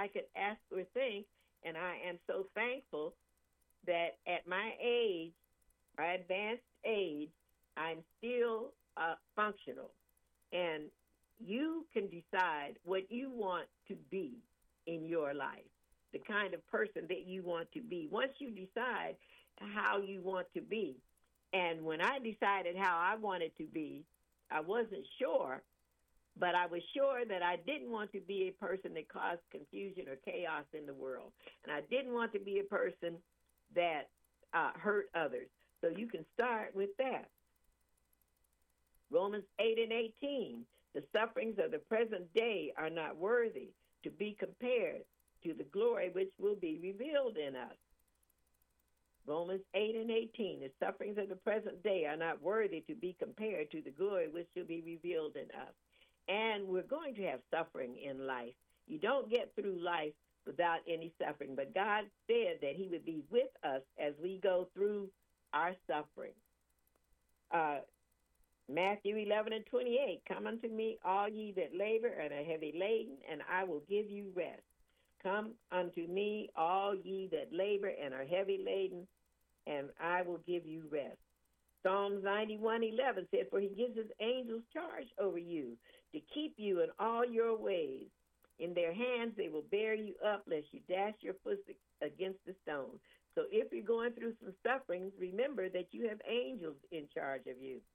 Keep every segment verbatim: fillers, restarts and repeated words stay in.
I could ask or think. And I am so thankful that at my age, my advanced age, I'm still uh, functional. And you can decide what you want to be in your life, the kind of person that you want to be. Once you decide how you want to be, and when I decided how I wanted to be, I wasn't sure, but I was sure that I didn't want to be a person that caused confusion or chaos in the world. And I didn't want to be a person that uh, hurt others. So you can start with that. Romans eight and eighteen, the sufferings of the present day are not worthy to be compared to the glory which will be revealed in us. Romans eight and eighteen, the sufferings of the present day are not worthy to be compared to the glory which will be revealed in us. And we're going to have suffering in life. You don't get through life without any suffering, but God said that he would be with us as we go through our suffering. Uh, Matthew eleven and twenty-eight, come unto me, all ye that labor and are heavy laden, and I will give you rest. Come unto me, all ye that labor and are heavy laden, and I will give you rest. Psalms ninety-one eleven said, for he gives his angels charge over you to keep you in all your ways. In their hands they will bear you up, lest you dash your foot against the stone. So if you're going through some sufferings, remember that you have angels in charge of you.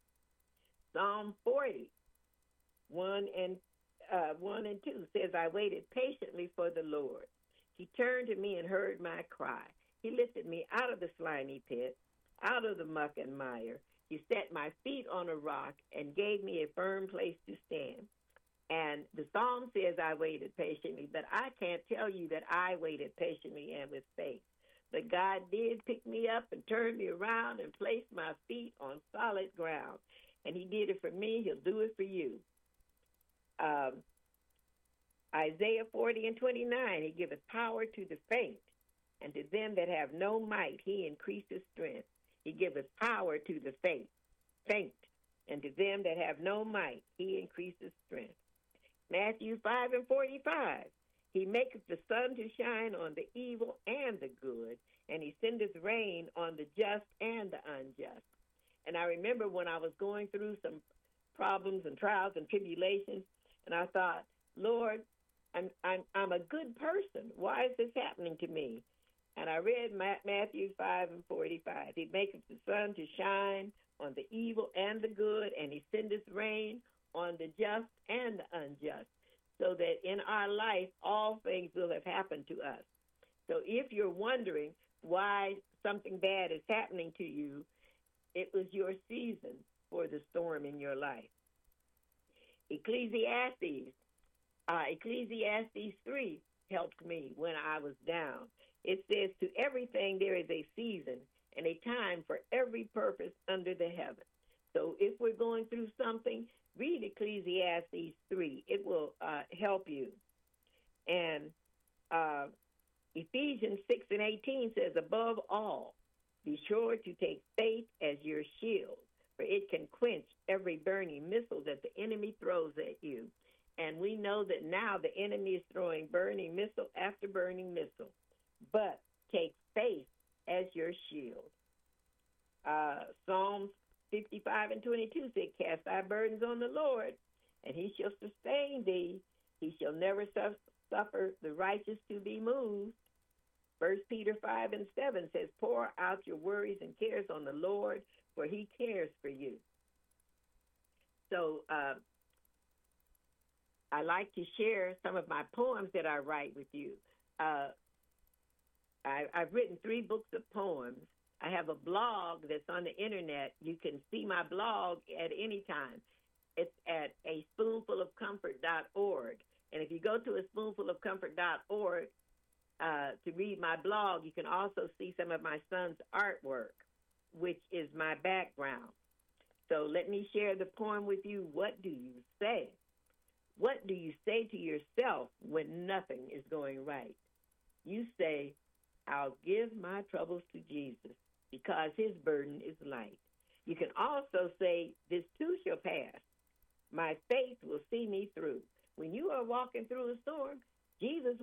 Psalm forty, one and uh, one and two says, I waited patiently for the Lord. He turned to me and heard my cry. He lifted me out of the slimy pit, out of the muck and mire. He set my feet on a rock and gave me a firm place to stand. And the psalm says I waited patiently, but I can't tell you that I waited patiently and with faith. But God did pick me up and turn me around and place my feet on solid ground. And he did it for me. He'll do it for you. Um, Isaiah forty and twenty-nine, he giveth power to the faint, and to them that have no might he increaseth strength. He giveth power to the faint, faint, and to them that have no might he increaseth strength. Matthew five and forty-five, he maketh the sun to shine on the evil and the good, and he sendeth rain on the just and the unjust. And I remember when I was going through some problems and trials and tribulations, and I thought, Lord, I'm I'm I'm a good person. Why is this happening to me? And I read Matthew five and forty-five. He maketh the sun to shine on the evil and the good, and he sendeth rain on the just and the unjust, so that in our life all things will have happened to us. So if you're wondering why something bad is happening to you, it was your season for the storm in your life. Ecclesiastes, uh, Ecclesiastes three helped me when I was down. It says, to everything there is a season and a time for every purpose under the heaven. So if we're going through something, read Ecclesiastes three. It will uh, help you. And uh, Ephesians six and eighteen says, above all, be sure to take faith as your shield, for it can quench every burning missile that the enemy throws at you. And we know that now the enemy is throwing burning missile after burning missile. But take faith as your shield. Uh, Psalms fifty-five and twenty-two said, cast thy burdens on the Lord, and he shall sustain thee. He shall never su- suffer the righteous to be moved. First Peter five and seven says, pour out your worries and cares on the Lord, for he cares for you. So uh, I like to share some of my poems that I write with you. Uh, I, I've written three books of poems. I have a blog that's on the internet. You can see my blog at any time. It's at a spoonful of comfort dot org. And if you go to a spoonful of comfort dot org uh, to read my blog, you can also see some of my son's artwork, which is my background. So let me share the poem with you. What do you say? What do you say to yourself when nothing is going right? You say, I'll give my troubles to Jesus because his burden is light. You can also say, this too shall pass. My faith will see me through. When you are walking through a storm, Jesus